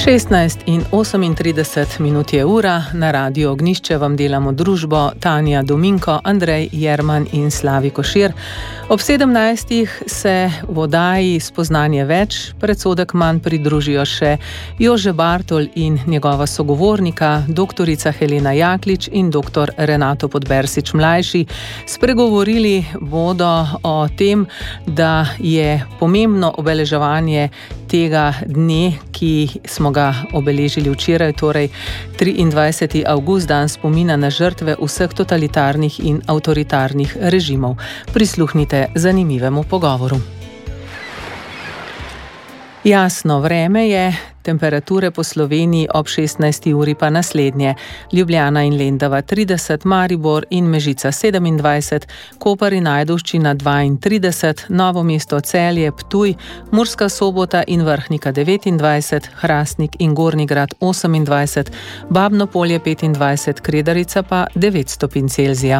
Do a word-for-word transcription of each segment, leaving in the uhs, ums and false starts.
šestnajst in osemintrideset minut je ura, na Radiu Ognjišče vam delamo družbo Tanja Dominko, Andrej Jerman in Slavi Košir. Ob sedemnajstih se v oddaji Spoznanje več, predsodek manj pridružijo še Jože Bartol in njegova sogovornika, doktorica Helena Jaklič in doktor Renato Podbersič mlajši. Spregovorili bodo o tem, da je pomembno obeleževanje tega dne, ki smo ga obeležili včeraj, torej triindvajseti avgust, dan spomina na žrtve vseh totalitarnih in avtoritarnih režimov. Prisluhnite zanimivemu pogovoru. Jasno vreme je, temperature po Sloveniji ob šestnajsti uri pa naslednje. Ljubljana in Lendava trideset, Maribor in Mežica sedemindvajset, Koper in Ajdovščina dvaintrideset, Novo mesto, Celje, Ptuj, Murska Sobota in Vrhnika devetindvajset, Hrastnik in Gornji Grad osemindvajset, Babno Polje petindvajset, Kredarica pa devet stopinj Celzija.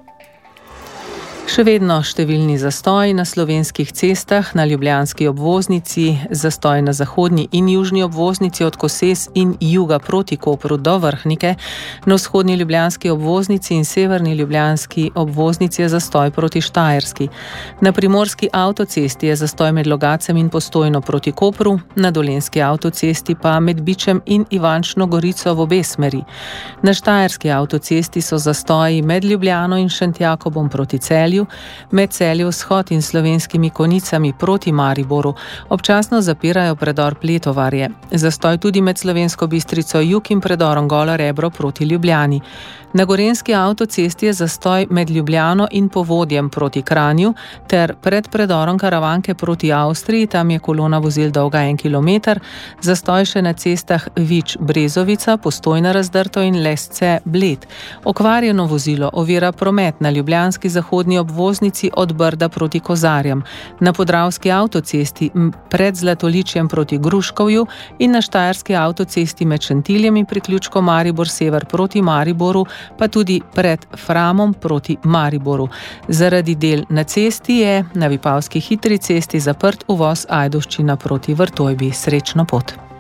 Še vedno številni zastoji na slovenskih cestah, na ljubljanski obvoznici, zastoj na zahodni in južni obvoznici od Koses in juga proti Kopru do Vrhnike, na vzhodni ljubljanski obvoznici in severni ljubljanski obvoznici je zastoj proti Štajerski. Na primorski avtocesti je zastoj med Logacem in Postojno proti Kopru, na dolenjski avtocesti pa med Bičem in Ivančno Gorico v obe smeri. Na štajerski avtocesti so zastoji med Ljubljano in Šentjakobom proti Celju, med Celje vzhod in Slovenskimi Konicami proti Mariboru, občasno zapirajo predor Pletovarje. Zastoj tudi med Slovensko Bistrico jug in predorom Gola Rebro proti Ljubljani. Na gorenjski avtocesti je zastoj med Ljubljano in Povodjem proti Kranju ter pred predorom Karavanke proti Avstriji, tam je kolona vozil dolga en kilometer, zastoj še na cestah Vič-Brezovica, Postojna Razdrto in Lesce-Bled. Okvarjeno vozilo ovira promet na ljubljanski zahodni obvoznici od Brda proti Kozarjem, na podravski avtocesti pred Zlatoličjem proti Gruškovju in na štajerski avtocesti med Šentiljem in priključkom Maribor sever proti Mariboru, pa tudi pred Framom proti Mariboru. Zaradi del na cesti je na Vipavski hitri cesti zaprt uvoz Ajdovščina proti Vrtojbi. Srečno pot!